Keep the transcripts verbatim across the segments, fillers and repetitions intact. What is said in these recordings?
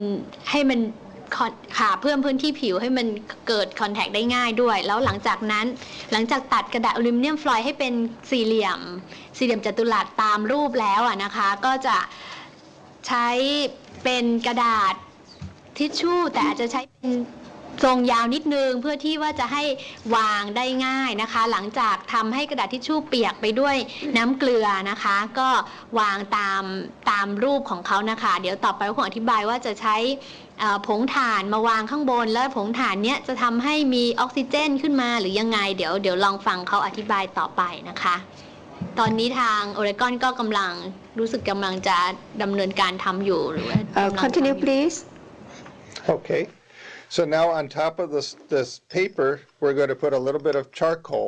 ให้มันค่ะเพิ่มพื้นที่ผิวให้มันเกิดคอนแทคได้ง่ายด้วยแล้วหลังจากนั้นหลังจากตัดกระดาษอลูมิเนียมฟลอยด์ให้เป็นสี่เหลี่ยมสี่เหลี่ยมจัตุรัสตามรูปแล้วอ่ะนะคะก็จะใช้เป็นกระดาษทิชชู่แต่อาจจะใช้เป็นทรงยาวนิดนึงเพื่อที่ว่าจะให้วางได้ง่ายนะคะหลังจากทำให้กระดาษทิชชู่เปียกไปด้วยน้ำเกลือนะคะก็วางตามตามรูปของเขานะคะเดี๋ยวต่อไปผมอธิบายว่าจะใช้ผงถ่านมาวางข้างบนแล้วผงถ่านเนี้ยจะทำให้มีออกซิเจนขึ้นมาหรือยังไงเดี๋ยวเดี๋ยวลองฟังเขาอธิบายต่อไปนะคะตอนนี้ทางโอเรกอนก็กำลังรู้สึกกำลังจะดำเนินการทำอยู่หรือว่า continue please okay so now on top of this this paper we're going to put a little bit of charcoal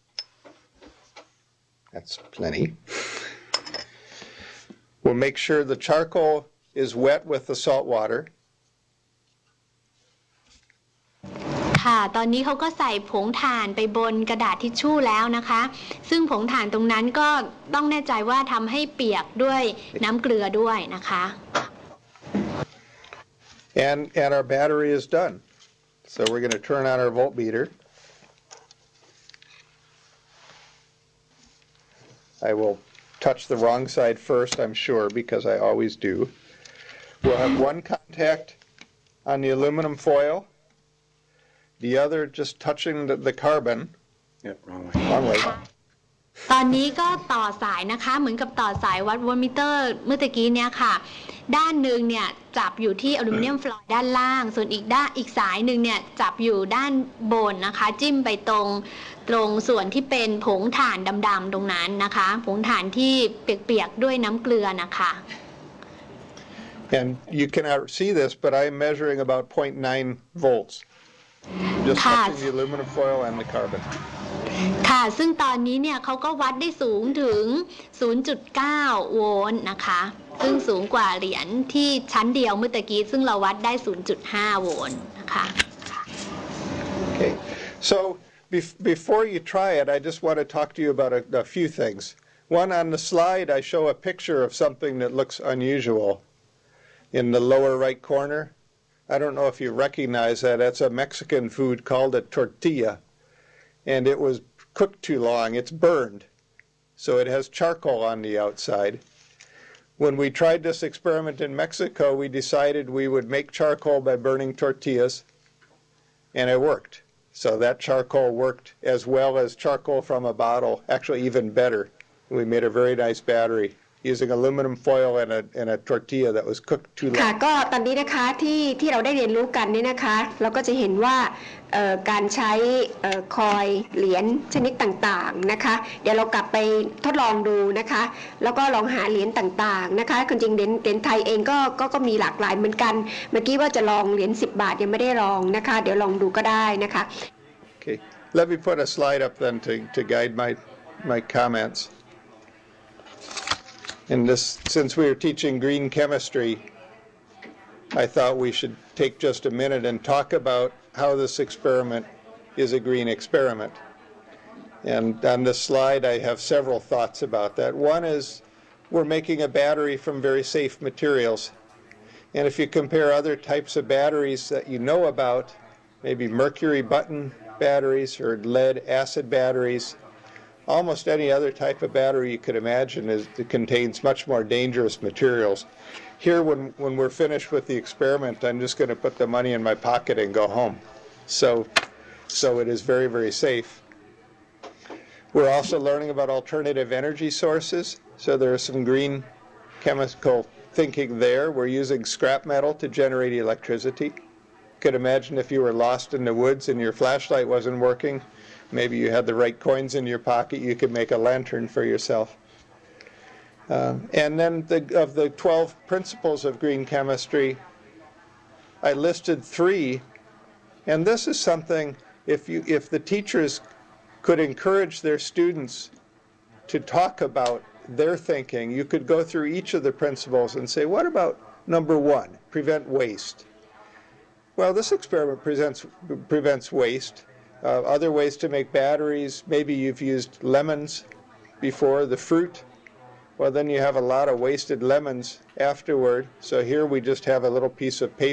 that's plenty we'll make sure the charcoal is wet with the salt water ค่ะตอนนี้เขาก็ใส่ผงถ่านไปบนกระดาษทิชชู่แล้วนะคะซึ่งผงถ่านตรงนั้นก็ต้องแน่ใจว่าทำให้เปียกด้วยน้ำเกลือด้วยนะคะ and and our battery is done so we're going to turn on our voltmeter I will touch the wrong side first I'm sure because I always do we'll have one contact on the aluminum foil the other just touching the, the carbon yeah wrong way wrong way ตอนนี้ก็ต่อสายนะคะเหมือนกับต่อสายวัดโวลต์มิเตอร์เมื่อตะกี้เนี่ยค่ะด้านหนึ่งเนี่ยจับอยู่ที่อลูมิเนียมฟลอยด์ด้านล่างส่วนอีกด้านอีกสายหนึ่งเนี่ยจับอยู่ด้านบนนะคะจิ้มไปตรงตรงส่วนที่เป็นผงถ่านดำๆตรงนั้นนะคะผงถ่านที่เปียกๆด้วยน้ำเกลือนะคะ and you cannot see this but I'm measuring about zero point nine volts just touching the aluminum foil and the carbon ค่ะซึ่งตอนนี้เนี่ยเขาก็วัดได้สูงถึง ศูนย์จุดเก้า โวลต์นะคะซึ่งสูงกว่าเหรียญที่ชั้นเดียวเมื่อตะกี้ซึ่งเราวัดได้ ศูนย์จุดห้า โวลต์นะคะ Okay so before you try it I just want to talk to you about a, a few things one on the slide I show a picture of something that looks unusual in the lower right corner I don't know if you recognize that. That's a Mexican food called a tortilla. And it was cooked too long. It's burned. So it has charcoal on the outside. When we tried this experiment in Mexico, we decided we would make charcoal by burning tortillas. And it worked. So that charcoal worked as well as charcoal from a bottle, actually even better. We made a very nice battery.using aluminum foil and a, and a tortilla that was cooked too long. ค่ะก็ตอนนี้นะคะที่ที่เราได้เรียนรู้กันนี่นะคะเราก็จะเห็นว่าการใช้คอยเหรียญชนิดต่างๆนะคะเดี๋ยวเรากลับไปทดลองดูนะคะแล้วก็ลองหาเหรียญต่างๆนะคะจริงๆเหรียญเหรียญไทยเองก็ก็ก็มีหลากหลายเหมือนกันเมื่อกี้ว่าจะลองเหรียญสิบบาทยังไม่ได้ลองนะคะเดี๋ยวลองดูก็ได้นะคะ Okay, let me put a slide up then to to guide my my comments.And this, since we are teaching green chemistry, I thought we should take just a minute and talk about how this experiment is a green experiment. And on this slide, I have several thoughts about that. One is we're making a battery from very safe materials. And if you compare other types of batteries that you know about, maybe mercury button batteries or lead acid batteries,almost any other type of battery you could imagine is, it contains much more dangerous materials. Here, when, when we're finished with the experiment, I'm just going to put the money in my pocket and go home. So, so it is very, very safe. We're also learning about alternative energy sources. So there is some green chemical thinking there. We're using scrap metal to generate electricity. You could imagine if you were lost in the woods and your flashlight wasn't working,Maybe you had the right coins in your pocket, you could make a lantern for yourself. Um, and then the, of the twelve principles of green chemistry, I listed three. And this is something, if, you, if the teachers could encourage their students to talk about their thinking, you could go through each of the principles and say, what about number one, prevent waste? Well, this experiment presents, prevents waste.Uh, other ways to make batteries, maybe you've used lemons before, the fruit well, then you have a lot of wasted lemons afterward. So here we just have a little piece of paper